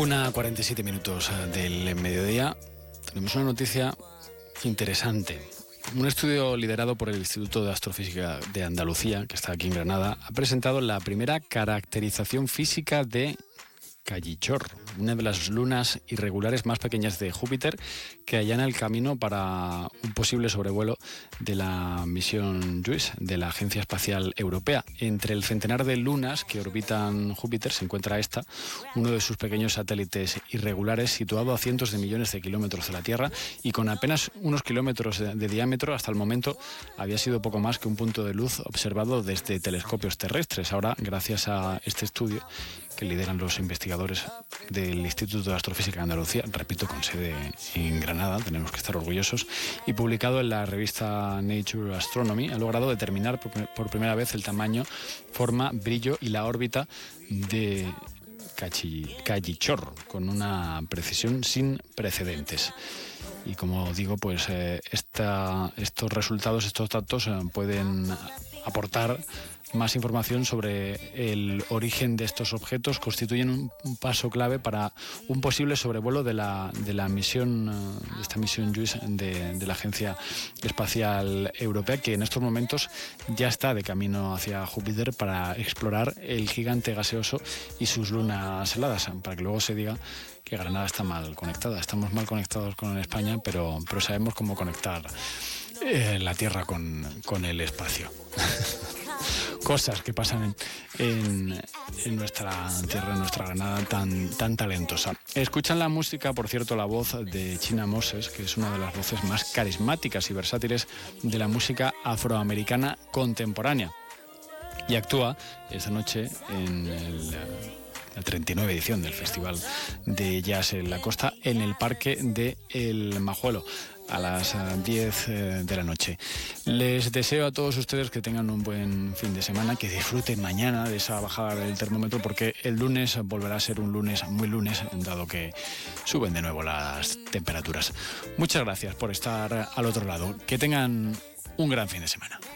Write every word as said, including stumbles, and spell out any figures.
Una cuarenta y siete minutos del mediodía. Tenemos una noticia interesante. Un estudio liderado por el Instituto de Astrofísica de Andalucía, que está aquí en Granada, ha presentado la primera caracterización física de Callichor, una de las lunas irregulares más pequeñas de Júpiter, que allana el camino para un posible sobrevuelo de la misión JUICE de la Agencia Espacial Europea. Entre el centenar de lunas que orbitan Júpiter se encuentra esta, uno de sus pequeños satélites irregulares, situado a cientos de millones de kilómetros de la Tierra y con apenas unos kilómetros de, de diámetro. Hasta el momento había sido poco más que un punto de luz observado desde telescopios terrestres. Ahora, gracias a este estudio que lideran los investigadores del Instituto de Astrofísica de Andalucía, repito, con sede en Granada, tenemos que estar orgullosos, y publicado en la revista Nature Astronomy, ha logrado determinar por, por primera vez el tamaño, forma, brillo y la órbita de Callichor, con una precisión sin precedentes. Y como digo, pues eh, esta, estos resultados, estos datos eh, pueden aportar más información sobre el origen de estos objetos, constituyen un, un paso clave para un posible sobrevuelo de la, de la misión, de esta misión JUICE de, de la Agencia Espacial Europea, que en estos momentos ya está de camino hacia Júpiter para explorar el gigante gaseoso y sus lunas heladas, para que luego se diga que Granada está mal conectada. Estamos mal conectados con España, pero, pero sabemos cómo conectar eh, la Tierra con, con el espacio. Cosas que pasan en, en, en nuestra tierra, en nuestra Granada tan, tan talentosa. Escuchan la música, por cierto, la voz de China Moses, que es una de las voces más carismáticas y versátiles de la música afroamericana contemporánea. Y actúa esta noche en el, la treinta y nueva edición del Festival de Jazz en la Costa, en el Parque de El Majuelo, a las diez de la noche. Les deseo a todos ustedes que tengan un buen fin de semana, que disfruten mañana de esa bajada del termómetro, porque el lunes volverá a ser un lunes muy lunes, dado que suben de nuevo las temperaturas. Muchas gracias por estar al otro lado. Que tengan un gran fin de semana.